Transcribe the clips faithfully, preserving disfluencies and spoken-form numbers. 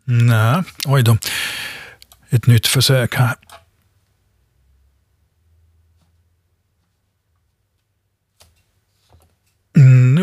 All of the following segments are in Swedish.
Nej, oj då. Ett nytt försök här. Nu.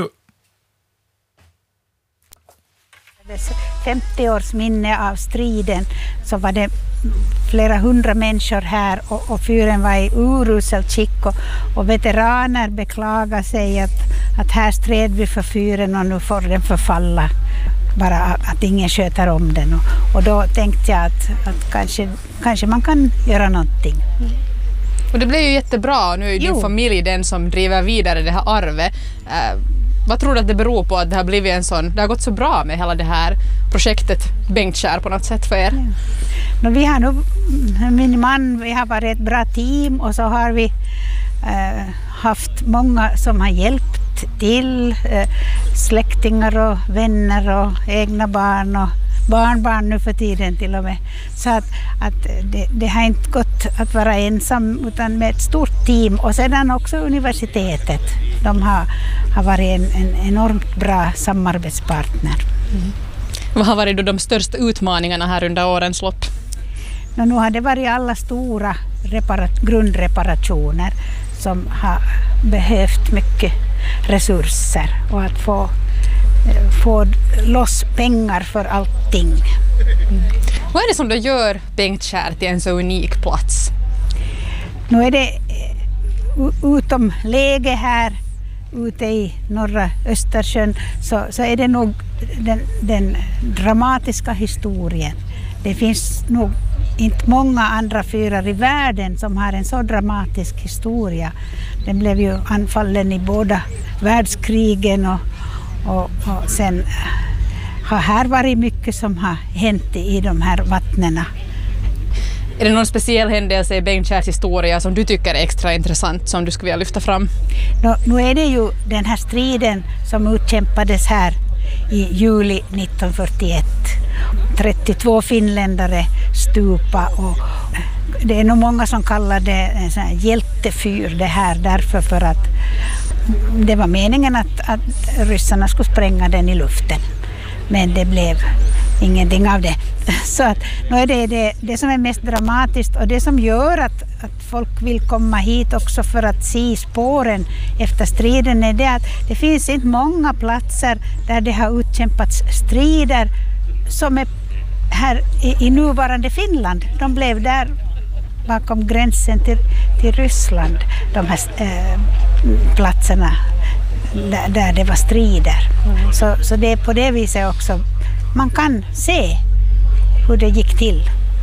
femtio års minne av striden så var det flera hundra människor här och, och fyren var i uruselt skick och, och veteraner beklagar sig att, att här stred vi för fyren och nu får den förfalla. Bara att ingen sköter om den och, och då tänkte jag att, att kanske, kanske man kan göra någonting. Och det blev ju jättebra, nu är ju din familj den som driver vidare det här arvet. Eh, vad tror du att det beror på att det har blivit en sån, det har gått så bra med hela det här projektet Bengtkär på något sätt för er? Ja. No, vi har nu, min man, vi har varit ett bra team och så har vi eh, haft många som har hjälpt till, eh, släktingar och vänner och egna barn och barnbarn nu för tiden till och med. Så att, att det, det har inte gått att vara ensam utan med ett stort team och sedan också universitetet. De har, har varit en, en enormt bra samarbetspartner. Mm. Vad har varit då de största utmaningarna här under årens lopp? No, nu har det varit alla stora reparat- grundreparationer som har behövt mycket resurser och att få få loss pengar för allting. Mm. Vad är det som då gör Bengtkär till en så unik plats? Nu är det utom läge här ute i norra Östersjön så, så är det nog den, den dramatiska historien. Det finns nog inte många andra fyrar i världen som har en så dramatisk historia. Den blev ju anfallen i båda världskrigen och Och, och sen har här varit mycket som har hänt i de här vattnena. Är det någon speciell händelse i Bengtkärs historia som du tycker är extra intressant som du skulle vilja lyfta fram? No, nu är det ju den här striden som utkämpades här i juli nittonhundrafyrtioett. trettiotvå finländare stupa och det är nog många som kallar det en sån här hjältefyr det här därför för att det var meningen att, att ryssarna skulle spränga den i luften. Men det blev ingenting av det. Så att, nu är det, det det som är mest dramatiskt och det som gör att, att folk vill komma hit också för att se spåren efter striden är det att det finns inte många platser där det har utkämpats strider som är här i, i nuvarande Finland. De blev där bakom gränsen till, till Ryssland, de här eh, platserna där, där det var strider. Mm. Så, så det är på det viset också man kan se hur det gick till.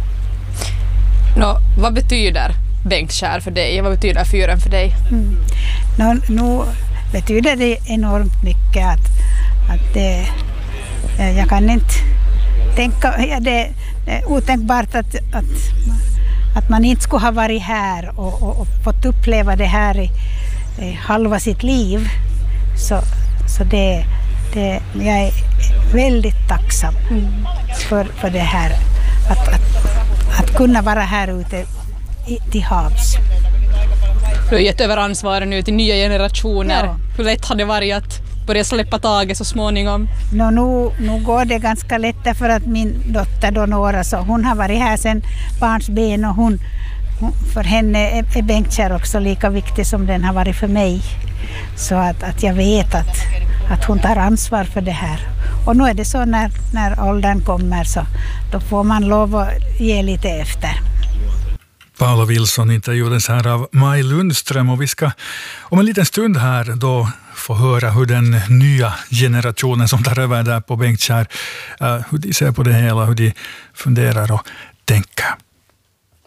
Nå, vad betyder Bengtkär för dig? Vad betyder fyren för dig? Mm. Nå, nu betyder det enormt mycket att, att det, jag kan inte tänka, det är otänkbart att, att Att man inte skulle ha varit här och, och, och fått uppleva det här i, i halva sitt liv. Så, så det, det, jag är väldigt tacksam mm. för, för det här. Att, att, att kunna vara här ute i, till havs. Du har gett över ansvaret nu till nya generationer. Ja. Hur lätt har det varit att börja släppa taget så småningom? No, nu, nu går det ganska lätt för att min dotter då Nora, så hon har varit här sedan barns ben och hon, hon, för henne är, är Bengtkär också lika viktig som den har varit för mig. Så att, att jag vet att, att hon tar ansvar för det här. Och nu är det så när, när åldern kommer så då får man lov att ge lite efter. Paula Wilson intervjuades här av Maj Lundström och vi ska om en liten stund här då få höra hur den nya generationen som tar över där på Bengtkär, uh, hur de ser på det hela, hur de funderar och tänker.